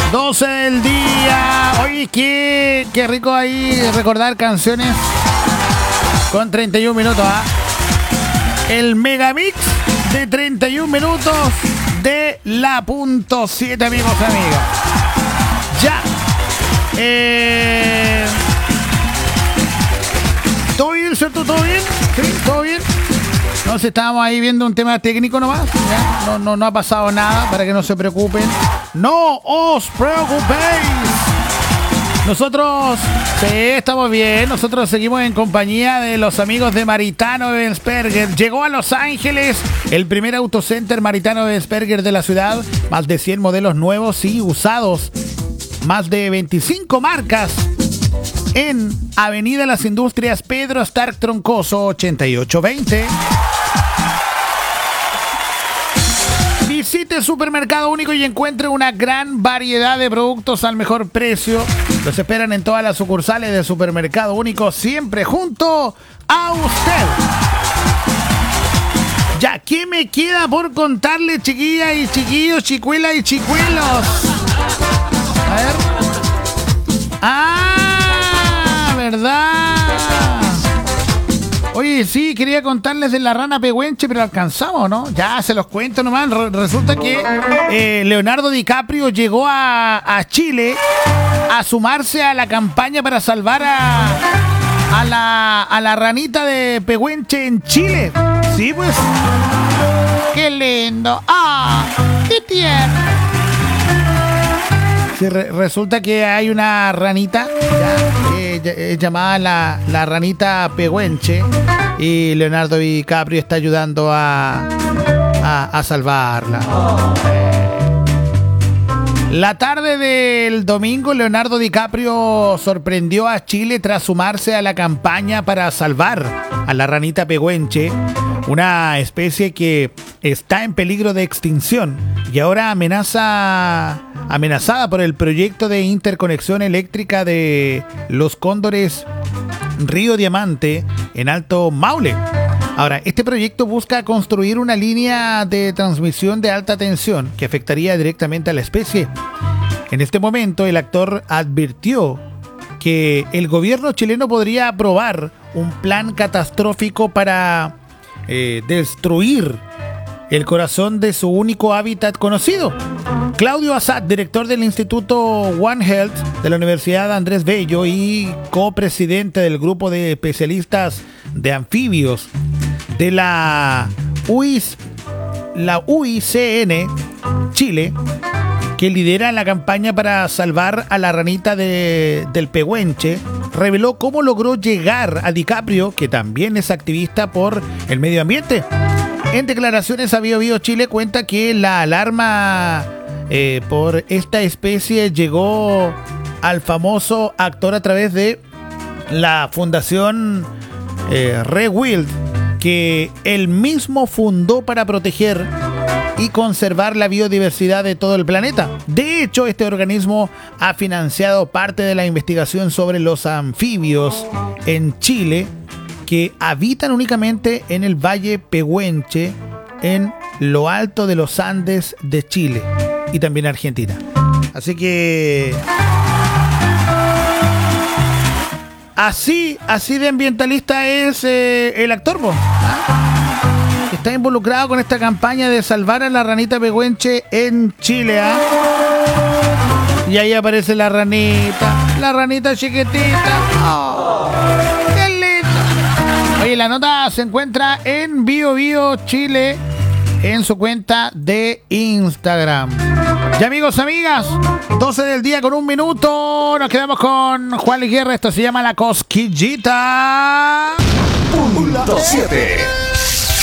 12 del día. Oye, qué rico ahí recordar canciones con 31 minutos, ¿ah? El megamix de 31 minutos de la punto 7, amigos y amigas. Ya. ¿Todo bien, cierto? ¿Todo bien? ¿Sí? ¿Todo bien? No, si estábamos ahí viendo un tema técnico nomás. ¿Ya? No ha pasado nada, para que no se preocupen. ¡No os preocupéis! Nosotros, sí, estamos bien. Nosotros seguimos en compañía de los amigos de Maritano Bensperger. Llegó a Los Ángeles el primer autocenter Maritano Bensperger de la ciudad. Más de 100 modelos nuevos y usados. Más de 25 marcas. En Avenida Las Industrias, Pedro Stark Troncoso, 8820. Visite Supermercado Único y encuentre una gran variedad de productos al mejor precio. Los esperan en todas las sucursales de Supermercado Único, siempre junto a usted. Ya, ¿qué me queda por contarles, chiquillas y chiquillos, chicuelas y chicuelos? A ver. ¿Verdad? Oye, sí, quería contarles de la rana pehuenche, pero alcanzamos, ¿no? Ya, se los cuento nomás. Resulta que Leonardo DiCaprio llegó a Chile a sumarse a la campaña para salvar a la ranita de pehuenche en Chile. Sí, pues. ¡Qué lindo! ¡Ah! ¡Qué tierno! Sí, resulta que hay una ranita llamada la ranita pehuenche y Leonardo DiCaprio está ayudando a salvarla. La tarde del domingo, Leonardo DiCaprio sorprendió a Chile tras sumarse a la campaña para salvar a la ranita pehuenche, una especie que está en peligro de extinción y ahora amenazada por el proyecto de interconexión eléctrica de los cóndores Río Diamante en Alto Maule. Ahora, este proyecto busca construir una línea de transmisión de alta tensión que afectaría directamente a la especie. En este momento, el actor advirtió que el gobierno chileno podría aprobar un plan catastrófico para destruir el corazón de su único hábitat conocido. Claudio Assad, director del Instituto One Health de la Universidad Andrés Bello y copresidente del grupo de especialistas de anfibios de la UICN Chile, que lidera la campaña para salvar a la ranita del pehuenche, reveló cómo logró llegar a DiCaprio, que también es activista por el medio ambiente. En declaraciones a BioBio Chile cuenta que la alarma por esta especie llegó al famoso actor a través de la fundación Rewild, que él mismo fundó para proteger y conservar la biodiversidad de todo el planeta. De hecho, este organismo ha financiado parte de la investigación sobre los anfibios en Chile que habitan únicamente en el Valle Pehuenche, en lo alto de los Andes de Chile y también Argentina. Así que así de ambientalista es el actor, ¿ah? Está involucrado con esta campaña de salvar a la ranita pehuenche en Chile, ¿ah? Y ahí aparece la ranita chiquitita. Oh, qué lindo. Oye, la nota se encuentra en BioBio Chile en su cuenta de Instagram. Y amigos, amigas, 12 del día con 1 minuto. Nos quedamos con Juan Luis Guerra. Esto se llama La Cosquillita. Punto 7.